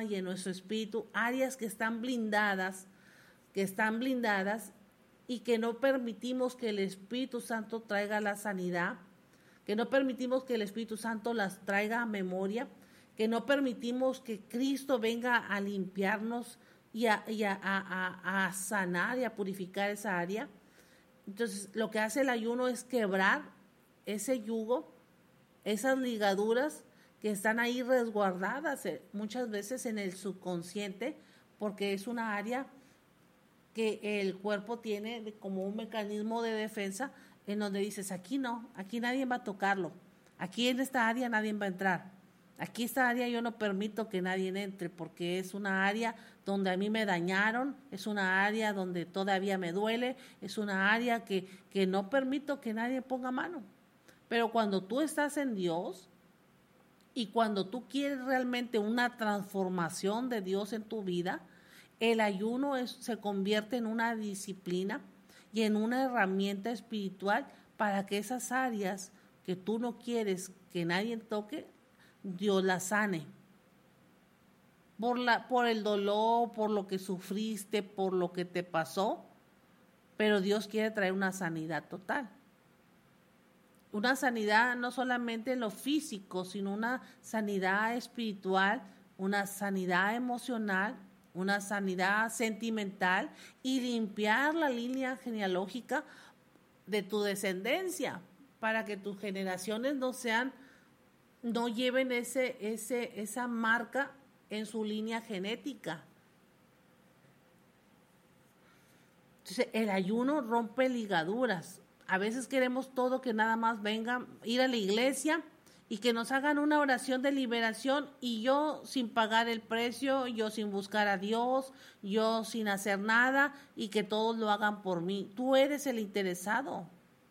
y en nuestro espíritu, áreas que están blindadas y que no permitimos que el Espíritu Santo traiga la sanidad, que no permitimos que el Espíritu Santo las traiga a memoria, que no permitimos que Cristo venga a limpiarnos y a sanar y a purificar esa área. Entonces, lo que hace el ayuno es quebrar ese yugo, esas ligaduras que están ahí resguardadas muchas veces en el subconsciente, porque es una área que el cuerpo tiene como un mecanismo de defensa en donde dices, aquí no, aquí nadie va a tocarlo, aquí en esta área nadie va a entrar, aquí esta área yo no permito que nadie entre porque es una área donde a mí me dañaron, es una área donde todavía me duele, es una área que no permito que nadie ponga mano. Pero cuando tú estás en Dios y cuando tú quieres realmente una transformación de Dios en tu vida, el ayuno se convierte en una disciplina y en una herramienta espiritual para que esas áreas que tú no quieres que nadie toque, Dios las sane. Por el dolor, por lo que sufriste, por lo que te pasó, pero Dios quiere traer una sanidad total. Una sanidad no solamente en lo físico, sino una sanidad espiritual, una sanidad emocional, una sanidad sentimental y limpiar la línea genealógica de tu descendencia para que tus generaciones no lleven esa marca en su línea genética. Entonces, el ayuno rompe ligaduras. A veces queremos todo que nada más vengan, ir a la iglesia y que nos hagan una oración de liberación y yo sin pagar el precio, yo sin buscar a Dios, yo sin hacer nada y que todos lo hagan por mí. Tú eres el interesado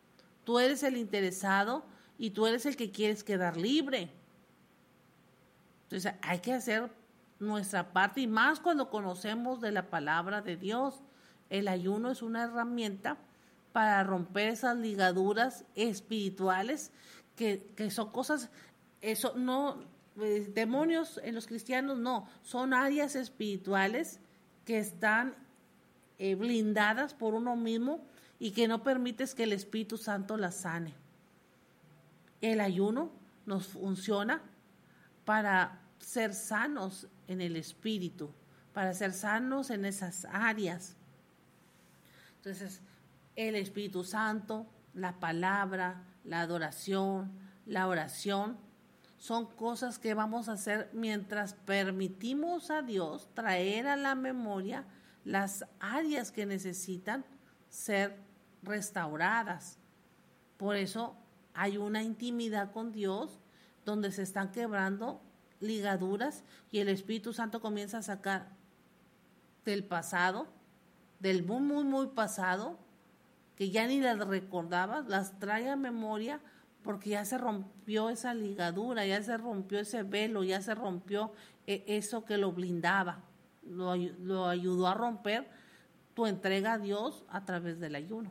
y tú eres el que quieres quedar libre. Entonces hay que hacer nuestra parte y más cuando conocemos de la palabra de Dios. El ayuno es una herramienta para romper esas ligaduras espirituales que son cosas, eso no, demonios en los cristianos no, son áreas espirituales que están blindadas por uno mismo y que no permites que el Espíritu Santo las sane. El ayuno nos funciona para ser sanos en el espíritu, para ser sanos en esas áreas. Entonces, el Espíritu Santo, la palabra, la adoración, la oración, son cosas que vamos a hacer mientras permitimos a Dios traer a la memoria las áreas que necesitan ser restauradas. Por eso hay una intimidad con Dios donde se están quebrando ligaduras y el Espíritu Santo comienza a sacar del pasado, del muy, muy, muy pasado, que ya ni las recordabas, las trae a memoria porque ya se rompió esa ligadura, ya se rompió ese velo, ya se rompió eso que lo blindaba, lo ayudó a romper tu entrega a Dios a través del ayuno.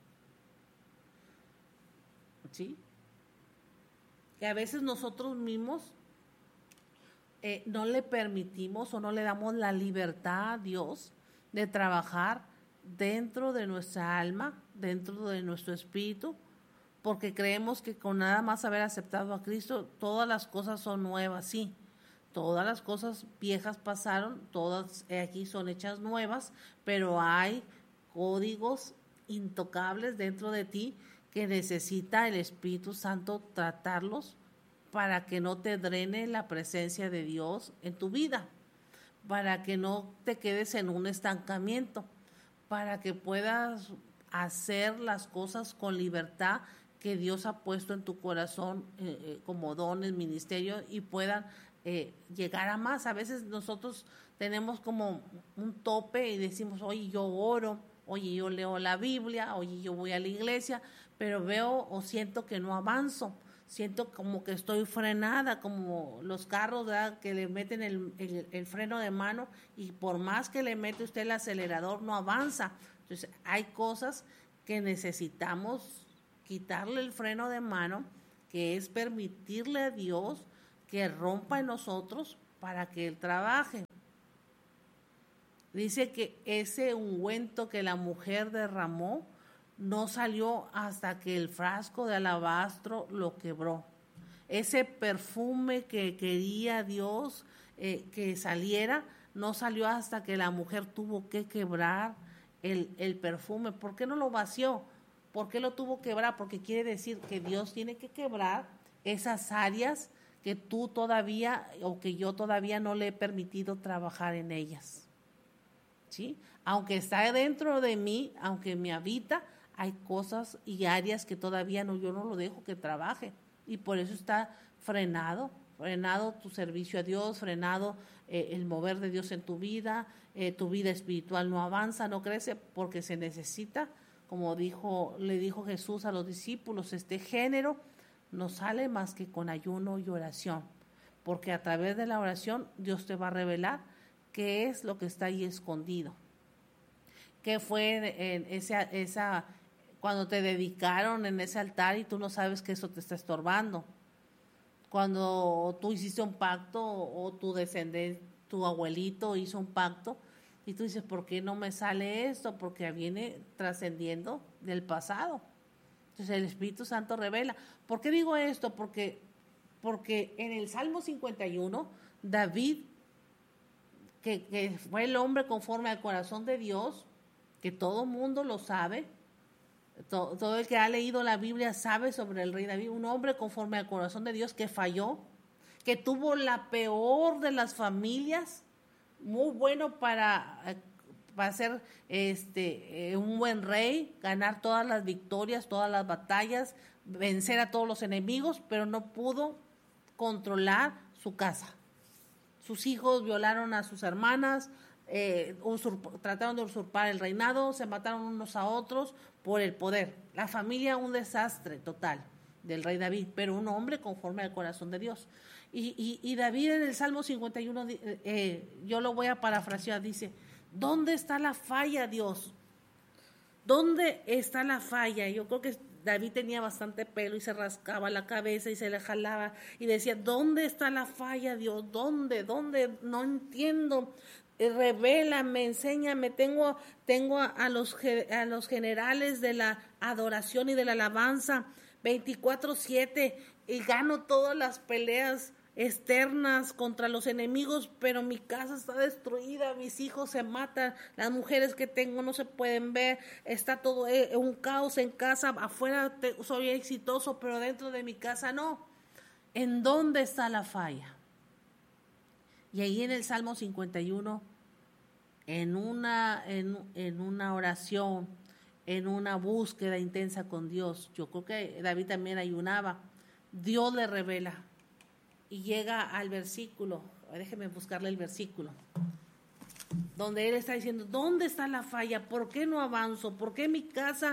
¿Sí? Que a veces nosotros mismos no le permitimos o no le damos la libertad a Dios de trabajar dentro de nuestra alma, dentro de nuestro espíritu, porque creemos que con nada más haber aceptado a Cristo, todas las cosas son nuevas, sí. Todas las cosas viejas pasaron, todas aquí son hechas nuevas, pero hay códigos intocables dentro de ti que necesita el Espíritu Santo tratarlos para que no te drene la presencia de Dios en tu vida, para que no te quedes en un estancamiento, para que puedas hacer las cosas con libertad que Dios ha puesto en tu corazón como don en ministerio y puedan llegar a más. A veces nosotros tenemos como un tope y decimos, oye, yo oro, oye, yo leo la Biblia, oye, yo voy a la iglesia, pero veo o siento que no avanzo, siento como que estoy frenada, como los carros, ¿verdad?, que le meten el freno de mano y por más que le mete usted el acelerador no avanza. Entonces hay cosas que necesitamos quitarle el freno de mano, que es permitirle a Dios que rompa en nosotros para que él trabaje. Dice que ese ungüento que la mujer derramó no salió hasta que el frasco de alabastro lo quebró. Ese perfume que quería Dios que saliera, no salió hasta que la mujer tuvo que quebrar el perfume. ¿Por qué no lo vació? ¿Por qué lo tuvo que quebrar? Porque quiere decir que Dios tiene que quebrar esas áreas que tú todavía o que yo todavía no le he permitido trabajar en ellas. ¿Sí? Aunque está dentro de mí, aunque me habita, hay cosas y áreas que todavía yo no lo dejo que trabaje. Y por eso está frenado tu servicio a Dios, frenado el mover de Dios en tu vida espiritual no avanza, no crece, porque se necesita, como le dijo Jesús a los discípulos, este género no sale más que con ayuno y oración, porque a través de la oración Dios te va a revelar qué es lo que está ahí escondido. ¿Qué fue en esa cuando te dedicaron en ese altar y tú no sabes que eso te está estorbando? Cuando tú hiciste un pacto o tu descendiente, tu abuelito hizo un pacto y tú dices, ¿por qué no me sale esto? Porque viene trascendiendo del pasado. Entonces el Espíritu Santo revela. ¿Por qué digo esto? Porque en el Salmo 51, David, que fue el hombre conforme al corazón de Dios, que todo mundo lo sabe, todo el que ha leído la Biblia sabe sobre el rey David, un hombre conforme al corazón de Dios que falló, que tuvo la peor de las familias, muy bueno para ser un buen rey, ganar todas las victorias, todas las batallas, vencer a todos los enemigos, pero no pudo controlar su casa. Sus hijos violaron a sus hermanas, trataron de usurpar el reinado, se mataron unos a otros por el poder. La familia, un desastre total del rey David, pero un hombre conforme al corazón de Dios. Y David en el Salmo 51, yo lo voy a parafrasear, dice, ¿dónde está la falla, Dios? ¿Dónde está la falla? Yo creo que David tenía bastante pelo y se rascaba la cabeza y se le jalaba y decía, ¿dónde está la falla, Dios? ¿Dónde? No entiendo. Revélame, enséñame. Tengo a los generales de la adoración y de la alabanza 24/7 y gano todas las peleas externas contra los enemigos, pero mi casa está destruida, mis hijos se matan, las mujeres que tengo no se pueden ver, está todo un caos en casa, afuera soy exitoso, pero dentro de mi casa no. ¿En dónde está la falla? Y ahí en el Salmo 51, en una oración, en una búsqueda intensa con Dios, yo creo que David también ayunaba, Dios le revela y llega al versículo, déjeme buscarle el versículo, donde él está diciendo, ¿dónde está la falla? ¿Por qué no avanzo? ¿Por qué mi casa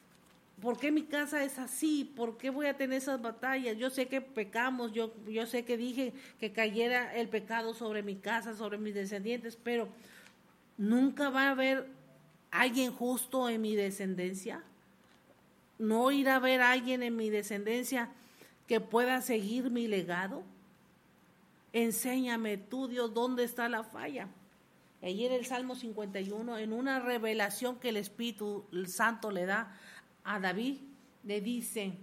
es así? ¿Por qué voy a tener esas batallas? Yo sé que pecamos, yo sé que dije que cayera el pecado sobre mi casa, sobre mis descendientes, pero nunca va a haber alguien justo en mi descendencia. No irá a haber alguien en mi descendencia que pueda seguir mi legado. Enséñame tú, Dios, ¿dónde está la falla? Y ahí en el Salmo 51, en una revelación que el Espíritu Santo le da a David, le dice,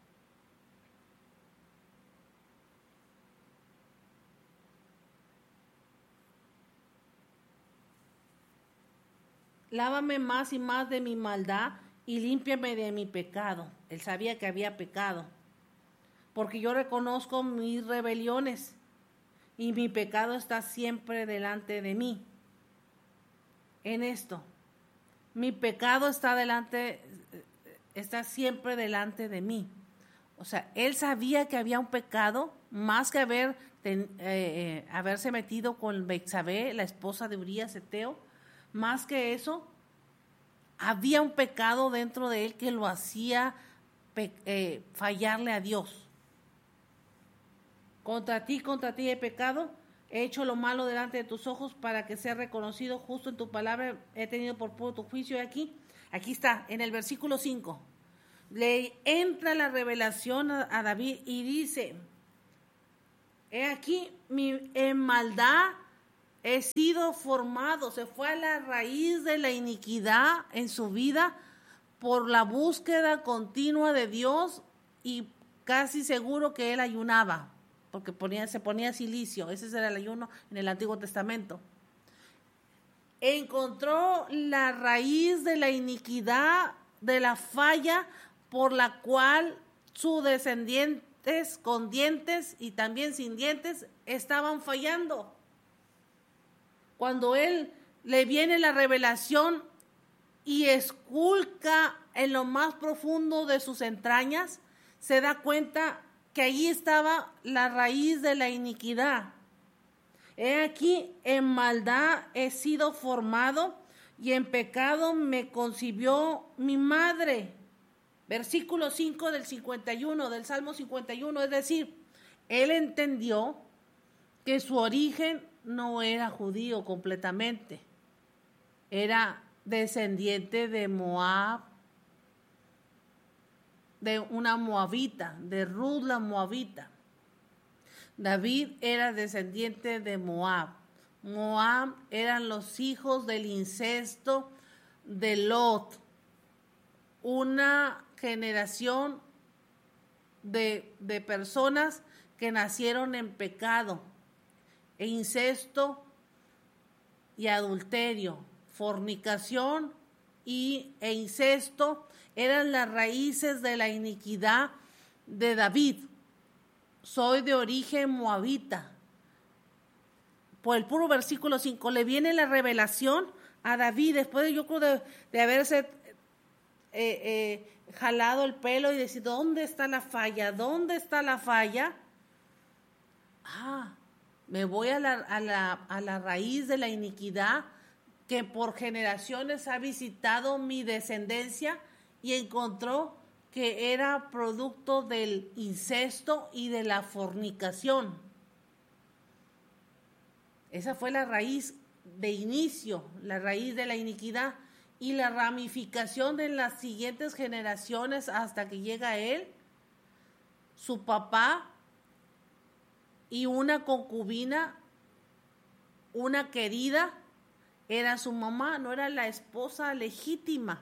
lávame más y más de mi maldad y límpiame de mi pecado. Él sabía que había pecado, porque yo reconozco mis rebeliones y mi pecado está siempre delante de mí. En esto, mi pecado está siempre delante de mí. O sea, él sabía que había un pecado, más que haberse metido con Betsabé, la esposa de Urías Eteo, más que eso, había un pecado dentro de él que lo hacía fallarle a Dios. Contra ti he pecado, he hecho lo malo delante de tus ojos para que sea reconocido justo en tu palabra, he tenido por puro tu juicio. Y aquí está, en el versículo 5, le entra la revelación a David y dice, he aquí, en maldad he sido formado. Se fue a la raíz de la iniquidad en su vida por la búsqueda continua de Dios, y casi seguro que él ayunaba, porque se ponía cilicio. Ese era el ayuno en el Antiguo Testamento. Encontró la raíz de la iniquidad, de la falla por la cual sus descendientes con dientes y también sin dientes estaban fallando. Cuando él le viene la revelación y esculca en lo más profundo de sus entrañas, se da cuenta que allí estaba la raíz de la iniquidad. He aquí, en maldad he sido formado, y en pecado me concibió mi madre. Versículo 5 del 51, del Salmo 51, es decir, él entendió que su origen no era judío completamente, era descendiente de Moab, de una moabita, de Ruth la moabita. David era descendiente de Moab. Moab eran los hijos del incesto de Lot, una generación de personas que nacieron en pecado, e incesto y adulterio, fornicación e incesto eran las raíces de la iniquidad de David. Soy de origen moabita. Por el puro versículo 5 le viene la revelación a David, después de, yo creo, de haberse jalado el pelo y decir, ¿dónde está la falla? ¿Dónde está la falla? Me voy a la raíz de la iniquidad que por generaciones ha visitado mi descendencia, y encontró que era producto del incesto y de la fornicación. Esa fue la raíz de inicio, la raíz de la iniquidad, y la ramificación de las siguientes generaciones hasta que llega él, su papá y una concubina, una querida, era su mamá, no era la esposa legítima.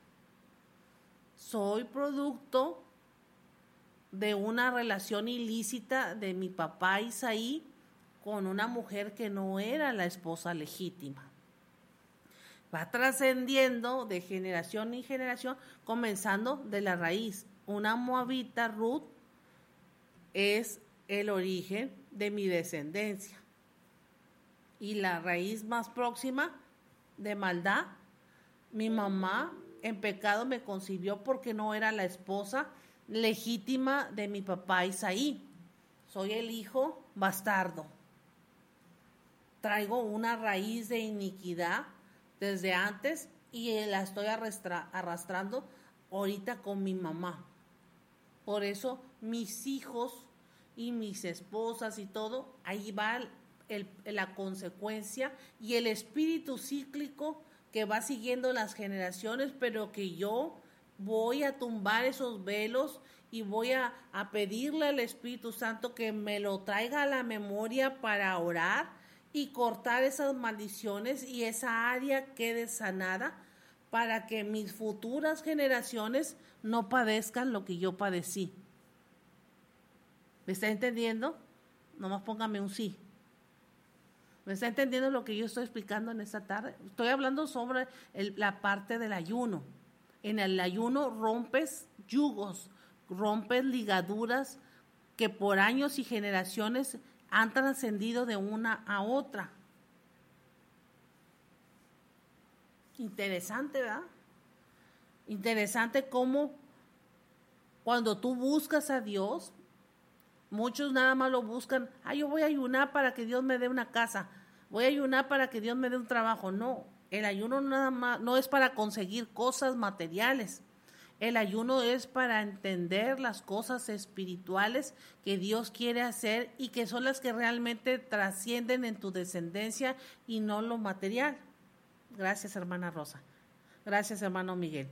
Soy producto de una relación ilícita de mi papá Isaí con una mujer que no era la esposa legítima. Va trascendiendo de generación en generación, comenzando de la raíz. Una moabita, Ruth, es el origen de mi descendencia. Y la raíz más próxima de maldad, mi mamá en pecado me concibió porque no era la esposa legítima de mi papá Isaí. Soy el hijo bastardo. Traigo una raíz de iniquidad desde antes y la estoy arrastrando ahorita con mi mamá. Por eso mis hijos y mis esposas y todo, ahí va la consecuencia y el espíritu cíclico que va siguiendo las generaciones, pero que yo voy a tumbar esos velos y voy a pedirle al Espíritu Santo que me lo traiga a la memoria para orar y cortar esas maldiciones y esa área quede sanada para que mis futuras generaciones no padezcan lo que yo padecí. ¿Me está entendiendo? Nomás póngame un sí. ¿Me está entendiendo lo que yo estoy explicando en esta tarde? Estoy hablando sobre la parte del ayuno. En el ayuno rompes yugos, rompes ligaduras que por años y generaciones han trascendido de una a otra. Interesante, ¿verdad? Interesante cómo cuando tú buscas a Dios, muchos nada más lo buscan, yo voy a ayunar para que Dios me dé una casa, voy a ayunar para que Dios me dé un trabajo. No, el ayuno nada más no es para conseguir cosas materiales. El ayuno es para entender las cosas espirituales que Dios quiere hacer y que son las que realmente trascienden en tu descendencia y no lo material. Gracias, hermana Rosa. Gracias, hermano Miguel.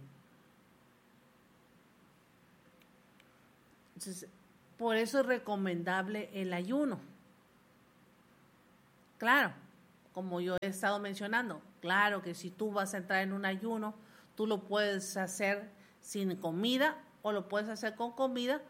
Entonces, por eso es recomendable el ayuno. Claro, como yo he estado mencionando, claro que si tú vas a entrar en un ayuno, tú lo puedes hacer sin comida o lo puedes hacer con comida,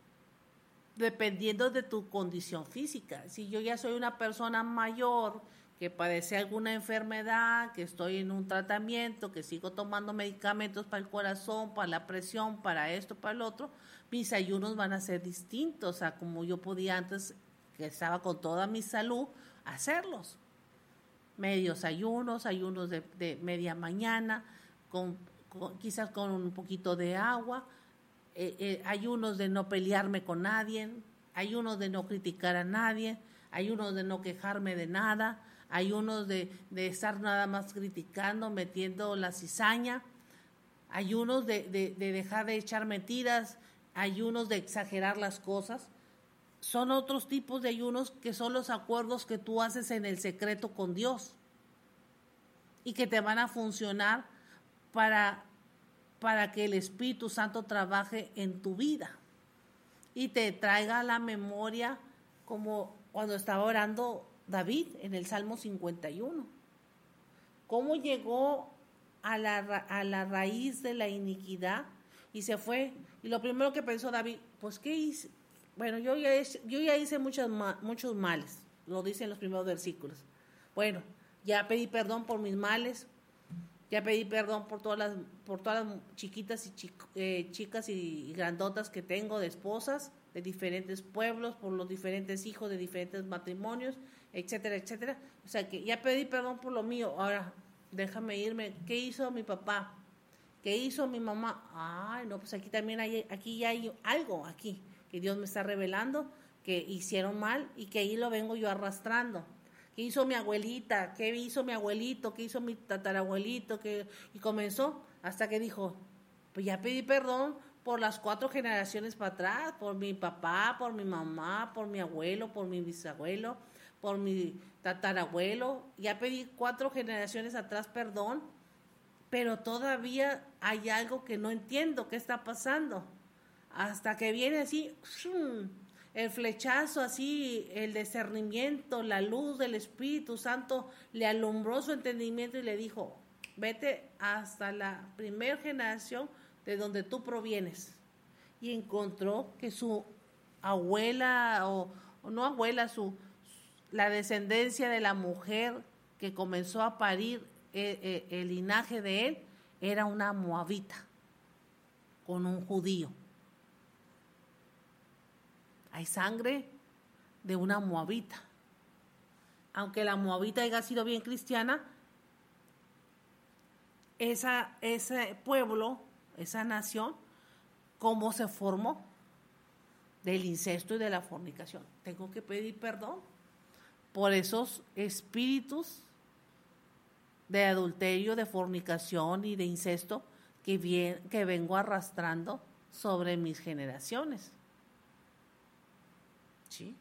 dependiendo de tu condición física. Si yo ya soy una persona mayor que padece alguna enfermedad, que estoy en un tratamiento, que sigo tomando medicamentos para el corazón, para la presión, para esto, para el otro, mis ayunos van a ser distintos a como yo podía antes, que estaba con toda mi salud, hacerlos. Medios ayunos, ayunos de media mañana, quizás con un poquito de agua, ayunos de no pelearme con nadie, ayunos de no criticar a nadie, ayunos de no quejarme de nada, ayunos de estar nada más criticando, metiendo la cizaña, ayunos de dejar de echar mentiras, ayunos de exagerar las cosas. Son otros tipos de ayunos que son los acuerdos que tú haces en el secreto con Dios y que te van a funcionar para que el Espíritu Santo trabaje en tu vida y te traiga a la memoria como cuando estaba orando David en el Salmo 51. Cómo llegó a la raíz de la iniquidad y se fue. Y lo primero que pensó David, pues ¿qué hice? Bueno, yo ya hice muchos males, lo dice en los primeros versículos. Bueno, ya pedí perdón por mis males, ya pedí perdón por todas las chiquitas y chicas y grandotas que tengo de esposas de diferentes pueblos, por los diferentes hijos de diferentes matrimonios, etcétera, etcétera. O sea que ya pedí perdón por lo mío, ahora déjame irme. ¿Qué hizo mi papá? ¿Qué hizo mi mamá? Ay, no, pues aquí ya hay algo aquí que Dios me está revelando que hicieron mal y que ahí lo vengo yo arrastrando. ¿Qué hizo mi abuelita? ¿Qué hizo mi abuelito? ¿Qué hizo mi tatarabuelito? Y comenzó hasta que dijo, pues ya pedí perdón por las 4 generaciones para atrás, por mi papá, por mi mamá, por mi abuelo, por mi bisabuelo, por mi tatarabuelo. Ya pedí 4 generaciones atrás perdón, pero todavía hay algo que no entiendo, ¿qué está pasando? Hasta que viene así, el flechazo así, el discernimiento, la luz del Espíritu Santo le alumbró su entendimiento y le dijo, vete hasta la primera generación de donde tú provienes. Y encontró que su abuela, o no abuela, la descendencia de la mujer que comenzó a parir el linaje de él, era una moabita con un judío. Hay sangre de una moabita. Aunque la moabita haya sido bien cristiana, ese pueblo, esa nación, ¿cómo se formó? Del incesto y de la fornicación. Tengo que pedir perdón por esos espíritus de adulterio, de fornicación y de incesto que vengo arrastrando sobre mis generaciones. ¿Sí?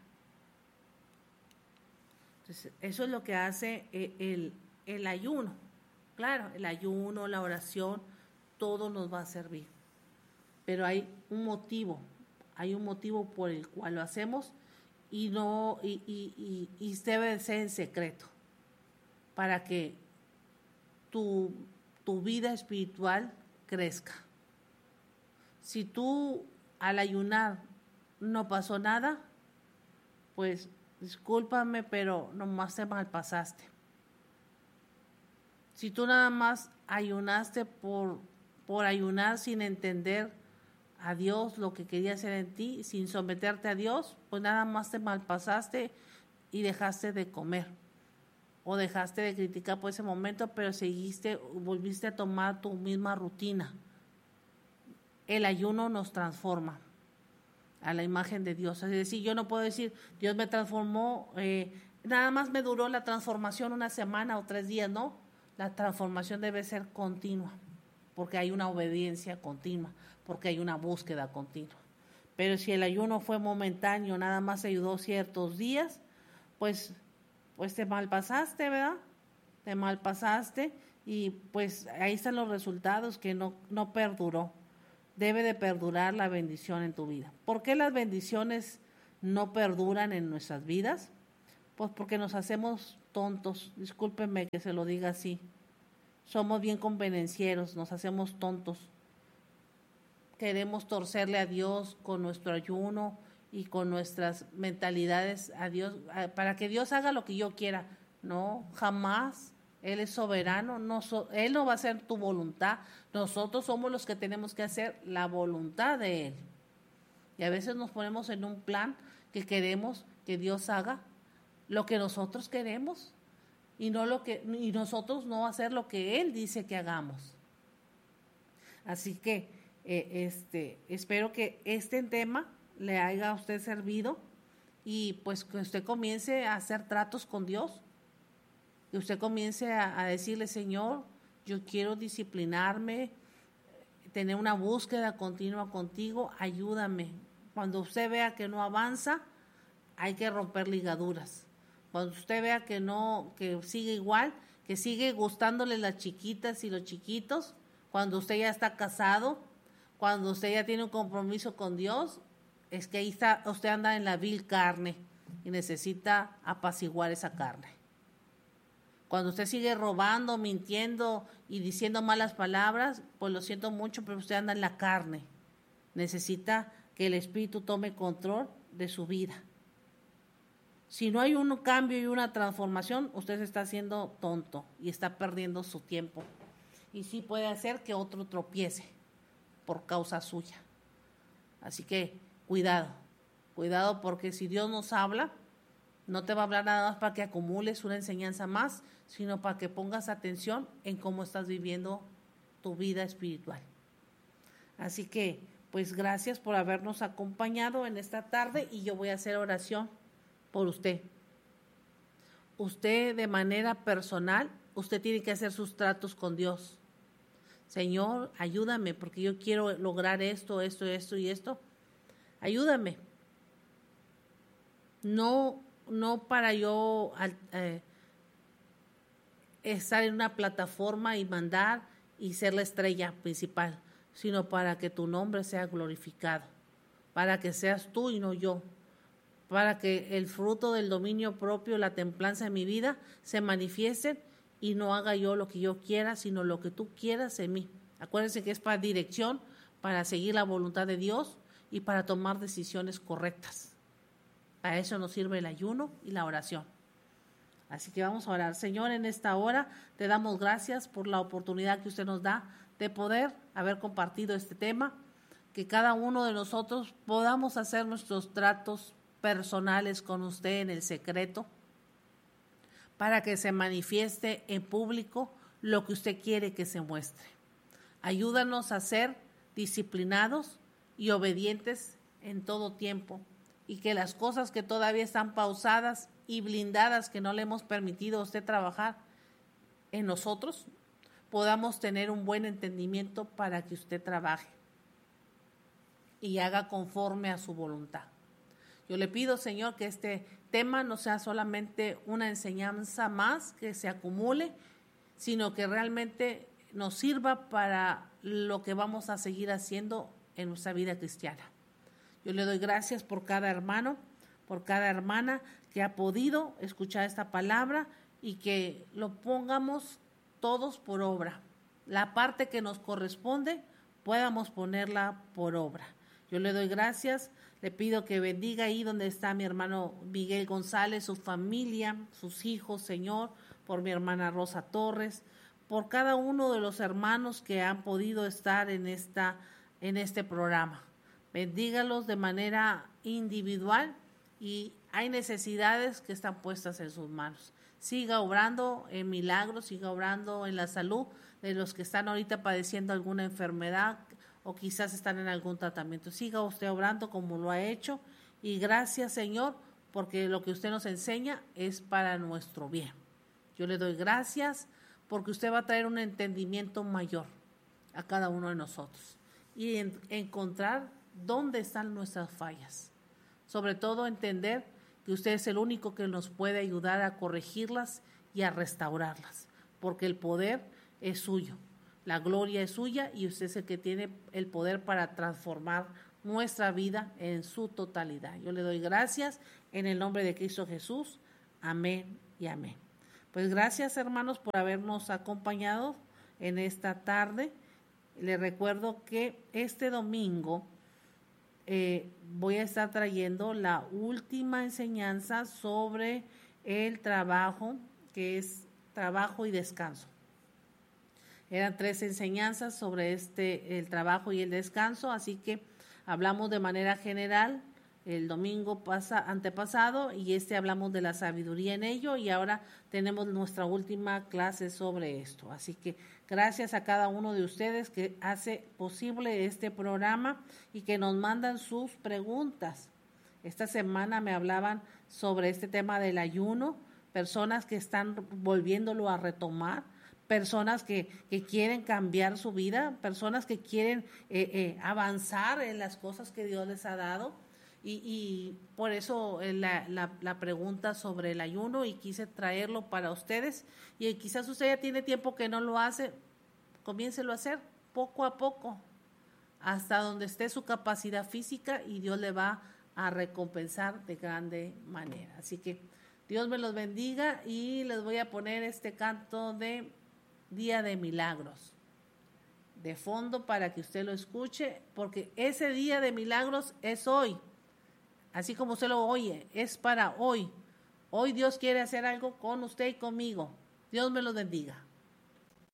Entonces, eso es lo que hace el ayuno. Claro, el ayuno, la oración, todo nos va a servir. Pero hay un motivo por el cual lo hacemos y debe ser en secreto para que tu vida espiritual crezca. Si tú al ayunar no pasó nada, pues discúlpame, pero nomás te malpasaste. Si tú nada más ayunaste por ayunar sin entender a Dios lo que quería hacer en ti, sin someterte a Dios, pues nada más te malpasaste y dejaste de comer o dejaste de criticar por ese momento, pero volviste a tomar tu misma rutina. El ayuno nos transforma a la imagen de Dios. Es decir, yo no puedo decir, Dios me transformó, nada más me duró la transformación 1 semana o 3 días, no. La transformación debe ser continua, porque hay una obediencia continua, porque hay una búsqueda continua. Pero si el ayuno fue momentáneo, nada más ayudó ciertos días, pues te malpasaste, ¿verdad? Te malpasaste y pues ahí están los resultados, que no perduró. Debe de perdurar la bendición en tu vida. ¿Por qué las bendiciones no perduran en nuestras vidas? Pues porque nos hacemos tontos, discúlpenme que se lo diga así. Somos bien convenencieros, nos hacemos tontos. Queremos torcerle a Dios con nuestro ayuno y con nuestras mentalidades a Dios, para que Dios haga lo que yo quiera. No, jamás. Él es soberano, Él no va a hacer tu voluntad. Nosotros somos los que tenemos que hacer la voluntad de Él. Y a veces nos ponemos en un plan que queremos que Dios haga lo que nosotros queremos y nosotros no hacer lo que Él dice que hagamos. Así que espero que este tema le haya a usted servido y pues que usted comience a hacer tratos con Dios, que usted comience a decirle: Señor, yo quiero disciplinarme, tener una búsqueda continua contigo, ayúdame. Cuando usted vea que no avanza, hay que romper ligaduras. Cuando usted vea que no, que sigue igual, que sigue gustándole las chiquitas y los chiquitos, cuando usted ya está casado, cuando usted ya tiene un compromiso con Dios, es que ahí está, usted anda en la vil carne y necesita apaciguar esa carne. Cuando usted sigue robando, mintiendo y diciendo malas palabras, pues lo siento mucho, pero usted anda en la carne. Necesita que el Espíritu tome control de su vida. Si no hay un cambio y una transformación, usted se está haciendo tonto y está perdiendo su tiempo. Y sí puede hacer que otro tropiece por causa suya. Así que cuidado, porque si Dios nos habla, no te va a hablar nada más para que acumules una enseñanza más, sino para que pongas atención en cómo estás viviendo tu vida espiritual. Así que, pues gracias por habernos acompañado en esta tarde y yo voy a hacer oración por usted. Usted de manera personal, usted tiene que hacer sus tratos con Dios. Señor, ayúdame porque yo quiero lograr esto y esto. Ayúdame. No para yo estar en una plataforma y mandar y ser la estrella principal, sino para que tu nombre sea glorificado, para que seas tú y no yo, para que el fruto del dominio propio, la templanza en mi vida se manifieste y no haga yo lo que yo quiera, sino lo que tú quieras en mí. Acuérdense que es para dirección, para seguir la voluntad de Dios y para tomar decisiones correctas. Para eso nos sirve el ayuno y la oración. Así que vamos a orar. Señor, en esta hora te damos gracias por la oportunidad que usted nos da de poder haber compartido este tema, que cada uno de nosotros podamos hacer nuestros tratos personales con usted en el secreto, para que se manifieste en público lo que usted quiere que se muestre. Ayúdanos a ser disciplinados y obedientes en todo tiempo, y que las cosas que todavía están pausadas y blindadas, que no le hemos permitido a usted trabajar en nosotros, podamos tener un buen entendimiento para que usted trabaje y haga conforme a su voluntad. Yo le pido, Señor, que este tema no sea solamente una enseñanza más que se acumule, sino que realmente nos sirva para lo que vamos a seguir haciendo en nuestra vida cristiana. Yo le doy gracias por cada hermano, por cada hermana que ha podido escuchar esta palabra y que lo pongamos todos por obra. La parte que nos corresponde, podamos ponerla por obra. Yo le doy gracias, le pido que bendiga ahí donde está mi hermano Miguel González, su familia, sus hijos, Señor, por mi hermana Rosa Torres, por cada uno de los hermanos que han podido estar en este programa. Bendígalos de manera individual y hay necesidades que están puestas en sus manos. Siga obrando en milagros, siga obrando en la salud de los que están ahorita padeciendo alguna enfermedad o quizás están en algún tratamiento. Siga usted obrando como lo ha hecho y gracias, Señor, porque lo que usted nos enseña es para nuestro bien. Yo le doy gracias porque usted va a traer un entendimiento mayor a cada uno de nosotros y encontrar dónde están nuestras fallas. Sobre todo entender que usted es el único que nos puede ayudar a corregirlas y a restaurarlas, porque el poder es suyo, la gloria es suya y usted es el que tiene el poder para transformar nuestra vida en su totalidad. Yo le doy gracias en el nombre de Cristo Jesús. Amén y amén. Pues gracias, hermanos, por habernos acompañado en esta tarde. Les recuerdo que este domingo voy a estar trayendo la última enseñanza sobre el trabajo, que es trabajo y descanso. Eran 3 enseñanzas sobre el trabajo y el descanso, así que hablamos de manera general el domingo antepasado y hablamos de la sabiduría en ello, y ahora tenemos nuestra última clase sobre esto. Así que gracias a cada uno de ustedes que hace posible este programa y que nos mandan sus preguntas. Esta semana me hablaban sobre este tema del ayuno, personas que están volviéndolo a retomar, personas que quieren cambiar su vida, personas que quieren avanzar en las cosas que Dios les ha dado. Y por eso la pregunta sobre el ayuno, y quise traerlo para ustedes. Y quizás usted ya tiene tiempo que no lo hace, comiéncelo a hacer poco a poco, hasta donde esté su capacidad física, y Dios le va a recompensar de grande manera. Así que Dios me los bendiga, y les voy a poner este canto de Día de Milagros de fondo para que usted lo escuche, porque ese día de milagros es hoy. Así como usted lo oye, es para hoy. Hoy Dios quiere hacer algo con usted y conmigo. Dios me lo bendiga.